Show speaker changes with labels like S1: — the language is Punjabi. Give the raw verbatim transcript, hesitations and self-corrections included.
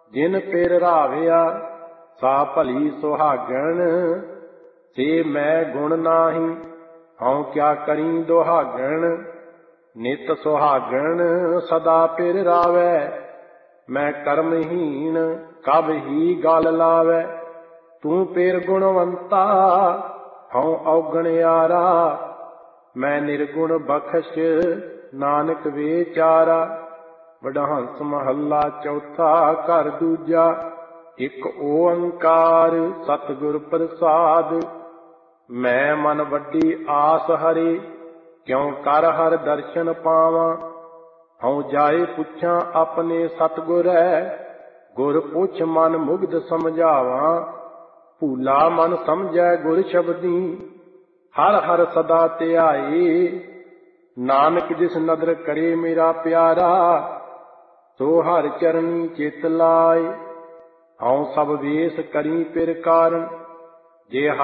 S1: ਜਿਨ ਪਿਰ ਰਾਵਿਆ ਸਾ ਭਲੀ ਸੁਹਾਗਣ। ਸੇ ਮੈਂ ਗੁਣ ਨਾਹੀ ਹਉ ਕਿਆ ਕਰੀ ਦੁਹਾਗਣ। ਨਿਤ ਸੁਹਾਗਣ ਸਦਾ ਪਿਰ ਰਾਵੈ ਮੈਂ ਕਰਮਹੀਣ ਕਬ ਹੀ ਗਲ ਲਾਵੈ। ਤੂੰ ਪਿਰ ਗੁਣਵੰਤਾ ਹਉ ਔਗਣਿਆਰਾ ਮੈਂ ਨਿਰਗੁਣ ਬਖਸ਼ ਨਾਨਕ ਵਿਚਾਰਾ। ਵਡਹੰਸ ਮਹੱਲਾ ਚੌਥਾ ਘਰ ਦੂਜਾ। ਇੱਕ ਓੰਕਾਰ ਸਤਿਗੁਰ ਪ੍ਰਸਾਦ। ਮੈਂ ਮਨ ਵੱਡੀ ਆਸ ਹਰੇ ਕਿਉ ਕਰ ਹਰ ਦਰਸ਼ਨ ਪਾਵਾਂ। ਹਉ ਜਾਏ ਪੁੱਛਾਂ ਆਪਣੇ ਸਤਿਗੁਰੈ ਗੁਰ ਪੁੱਛ ਮਨ ਮੁਗਧ ਸਮਝਾਵਾਂ। ਭੂਲਾ ਮਨ ਸਮਝੈ ਗੁਰ ਸ਼ਬਦੀ ਹਰ ਹਰ ਸਦਾ ਧਿਆਏ। ਨਾਨਕ ਜਿਸ ਨਦਰ ਕਰੇ ਮੇਰਾ ਪਿਆਰਾ ਸੋ ਹਰ ਚਰਨੀ ਚਿਤ ਲਾਏ। ਹਉ ਸਭ ਵੇਸ ਕਰੀ ਪਿਰ ਕਾਰਨ ਜੇ